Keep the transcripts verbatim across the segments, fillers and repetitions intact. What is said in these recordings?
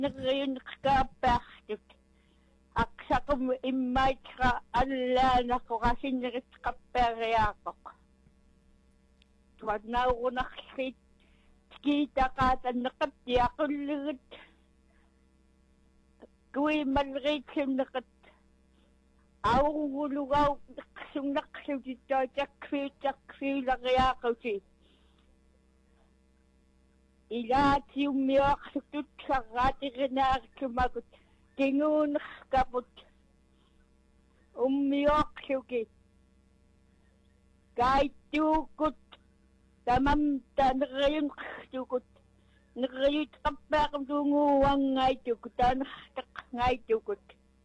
nerriunneqkaappaartut aqsaqum immaitra allaanaqoqasinneritqappaariaaqoq tuannaurunarlit kiitaqaatanneqat tiaqullugut kuimalriitsunneqat aurungulugau neqsunneqlutittoitakfiutakfiulariaaquti ilaatiummiorlutut sarraatirinaaritsumakut tinguunerkaput ummiorluki kaittuukut tamam tanerriunqertukut nerriutqappaaqtuunguuangngaitukut tanertaqngaitukut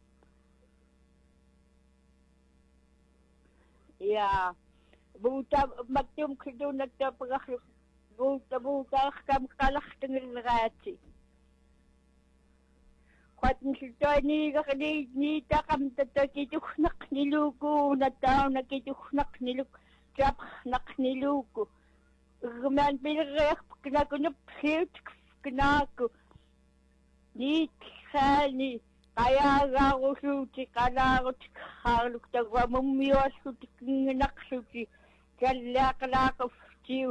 ya buuta mattum kidunattopagarlu buuta buutaarkam qalartungilraati qatnsultoiniigerni niitaqam tatakitugnaq niluukuuna taunakitugnaq niluk japnaq niluuku irman pilreerpuk nakunup hiutuk knaaku niitsaani qayaagaarusuuti qalaarutik haarluk tagwamummiuallutik nginaqluti kallaaqlaaquftiu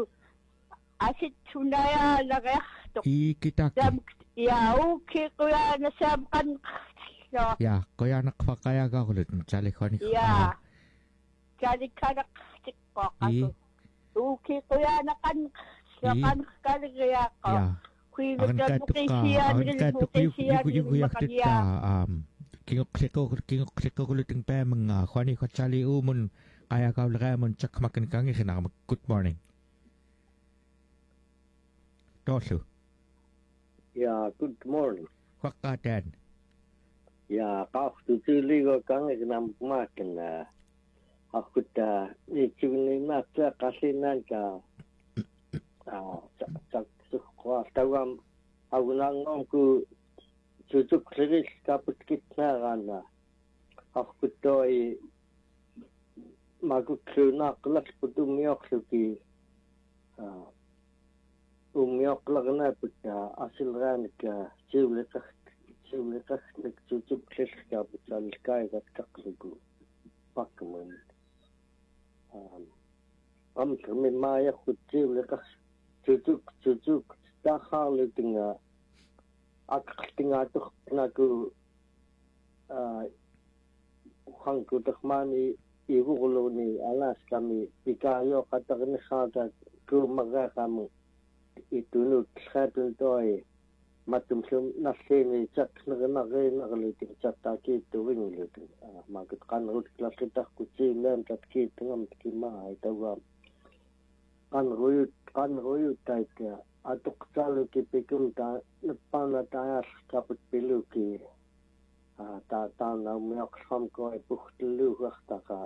asitsunayaalareartoq ikitaki ya uki quyana samqanqartallo ya qoyanaqfaqayagaaqlut talikhoni ya talikanaqtiqqoqaku uki quyana qanqarqanqalriaaqo ya kuivitattuqqiisiaanrilmuqisiaanrilmaqalia um kingoqliqoq kingoqliqoqluting paamanga khwani khachali umun qayagaulreamun chakmakankangisinaaq good morning Toshu. Yeah, good morning. Waqatan. Yeah, qaftu tiligo kanginam makin akuta ichuni matla qasinan ka ah sak sukwa tawam agunang ku cucuk riris kaput kitna gana akutoi magukuna kelas putu mioksuki ah ummiaqlagna putta asilranika siuliqaq siuliqaq cucuk riska putalkaiga taqlugu pakman am kami maya khutsiuliqaq cucuk cucuk takhalitinga aqtinga tuqnaku ah khangku takhmani ibuguluni alas kami ikayo qataqni khata kumaga kamu itunut khatun toy matumsum nasini chaknaganagenagalitin chataki tuwinglitin magat qanrut klasitaq kutsilan tatki tungam tkima itawam qanruyut qanruyut taika atuqsalu kipikum ta napana taas kaput piluki ta ta na miaqsam ko ipuhtlu waqtaqa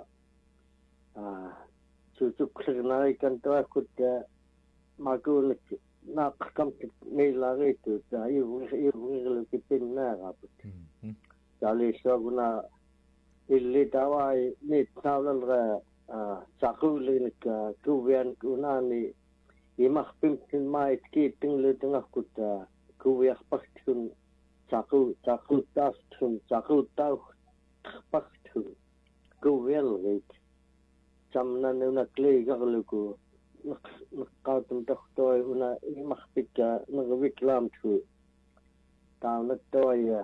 cucuk signai kan toy kutta magulik naqkam nilaritu ta iwu iwu kipinnaaraput tali soguna illi tawai ni tawlalra saqulink kuvian kunani imaqpimtin mait kitinglutingaqkut kuviarpaqtun saqu saqu tastun saqu taqpaqtun kuvialrit samnanuna kligarluku naqautum tohtoi una imaqpika nagviklamtu taunattoya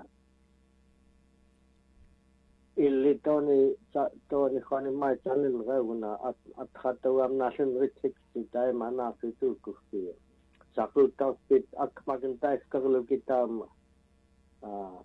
illi toni toni khani mai chanil gauna at khatawam nasin ritsik sitai mana fitu kusti saku tawpit akmakin tais kaglu kitam ah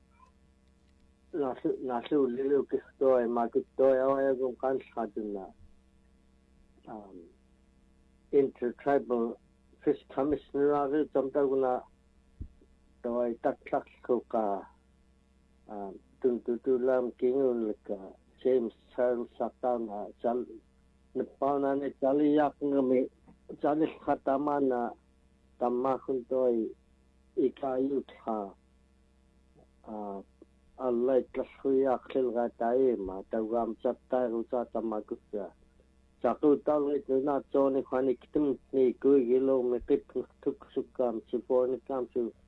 nasu nasu lilu kistoi makistoi awayagum kan khaduna um intertribal fish commissioner tamtaguna toy taklaksuka um tuntutulam kingulka James Charles Satana jal nepana ne jaliyak ngami jalis khatamana tamakun toy ikayut ha ah Allah klashuya khilga taima tawam chatta rusa tamakusa Satu tahun itu nak coni khani kitim ni kui gilo me kip tuk sukam sipor ni kam su